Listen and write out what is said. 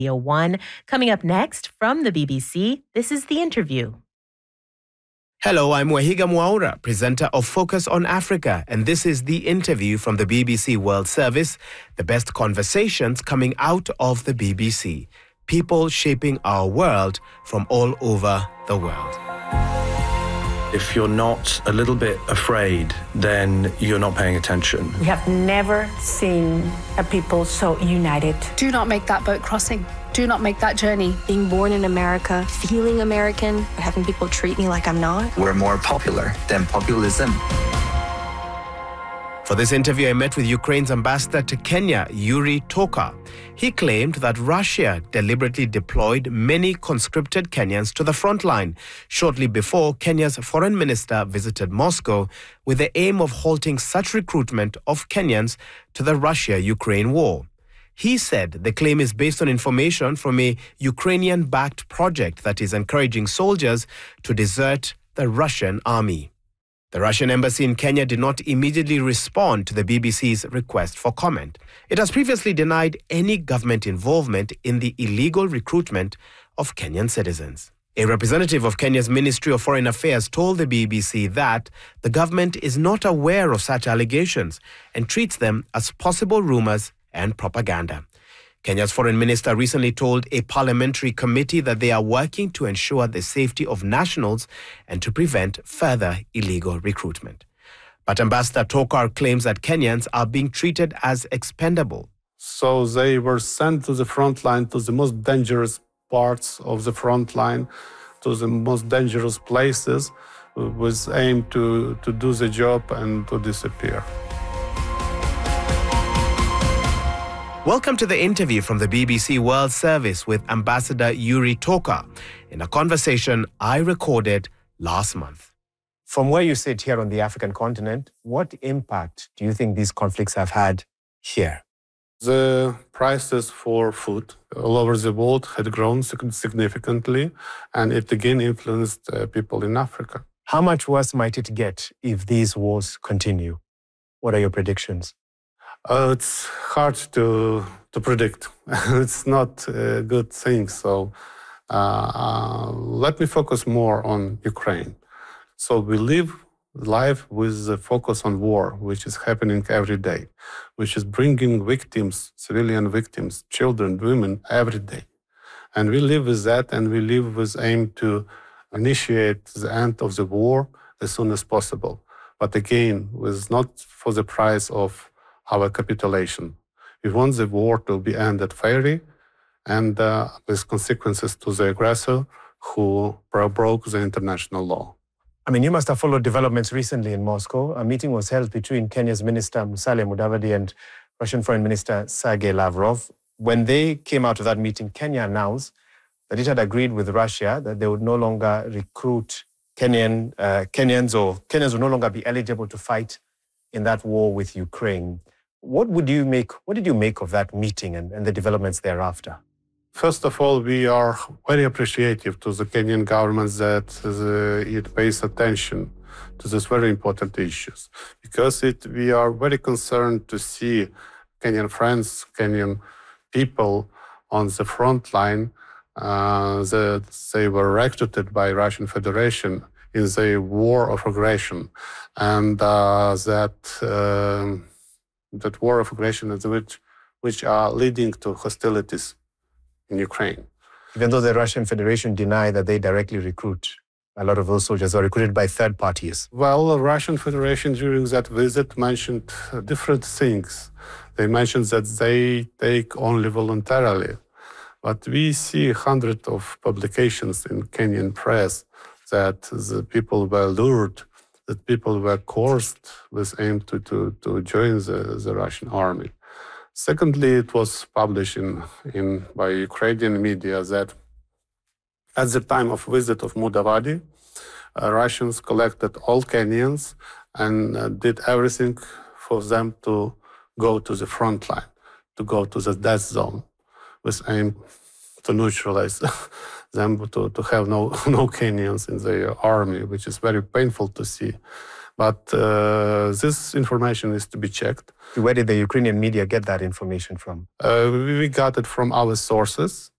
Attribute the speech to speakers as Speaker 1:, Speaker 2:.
Speaker 1: One. Coming up next from the BBC, this is The Interview.
Speaker 2: Hello, I'm Wahiga Mwaura, presenter of Focus on Africa, and this is The Interview from the BBC World Service, the best conversations coming out of the BBC. People shaping our world from all over the world.
Speaker 3: If you're not a little bit afraid, then you're not paying attention.
Speaker 4: We have never seen a people so united.
Speaker 5: Do not make that boat crossing. Do not make that journey.
Speaker 6: Being born in America, feeling American, having people treat me like I'm not.
Speaker 7: We're more popular than populism.
Speaker 2: For this interview, I met with Ukraine's ambassador to Kenya, Yuri Toka. He claimed that Russia deliberately deployed many conscripted Kenyans to the front line shortly before Kenya's foreign minister visited Moscow with the aim of halting such recruitment of Kenyans to the Russia-Ukraine war. He said the claim is based on information from a Ukrainian-backed project that is encouraging soldiers to desert the Russian army. The Russian embassy in Kenya did not immediately respond to the BBC's request for comment. It has previously denied any government involvement in the illegal recruitment of Kenyan citizens. A representative of Kenya's Ministry of Foreign Affairs told the BBC that the government is not aware of such allegations and treats them as possible rumors and propaganda. Kenya's foreign minister recently told a parliamentary committee that they are working to ensure the safety of nationals and to prevent further illegal recruitment. But Ambassador Tokar claims that Kenyans are being treated as expendable.
Speaker 8: So they were sent to the front line, to the most dangerous parts of the front line, to the most dangerous places, with aim to do the job and to disappear.
Speaker 2: Welcome to the interview from the BBC World Service with Ambassador Yuri Toka in a conversation I recorded last month. From where you sit here on the African continent, what impact do you think these conflicts have had here?
Speaker 8: The prices for food all over the world had grown significantly, and it again influenced people in Africa.
Speaker 2: How much worse might it get if these wars continue? What are your predictions?
Speaker 8: It's hard to predict. It's not a good thing. So let me focus more on Ukraine. So we live life with the focus on war, which is happening every day, which is bringing victims, civilian victims, children, women, every day. And we live with that, and we live with aim to initiate the end of the war as soon as possible. But again, with not for the price of our capitulation. We want the war to be ended fairly and with consequences to the aggressor who broke the international law.
Speaker 2: I mean, you must have followed developments recently in Moscow. A meeting was held between Kenya's Minister Musalia Mudavadi and Russian Foreign Minister Sergei Lavrov. When they came out of that meeting, Kenya announced that it had agreed with Russia that they would no longer recruit Kenyans would no longer be eligible to fight in that war with Ukraine. What did you make of that meeting and the developments thereafter?
Speaker 8: First of all, we are very appreciative to the Kenyan government that it pays attention to these very important issues, because we are very concerned to see Kenyan friends, Kenyan people on the front line, that they were recruited by Russian Federation in the war of aggression, and that war of aggression is which are leading to hostilities in Ukraine.
Speaker 2: Even though the Russian Federation denied that they directly recruit, a lot of those soldiers are recruited by third parties.
Speaker 8: Well, the Russian Federation during that visit mentioned different things. They mentioned that they take only voluntarily. But we see hundreds of publications in Kenyan press that the people were lured, that people were coerced with aim to join the Russian army. Secondly, it was published by Ukrainian media that at the time of visit of Mudavadi, Russians collected all Kenyans and did everything for them to go to the front line, to go to the death zone, with aim to neutralize them, to have no Kenyans in the army, which is very painful to see. But this information is to be checked.
Speaker 2: Where did the Ukrainian media get that information from?
Speaker 8: We got it from our sources.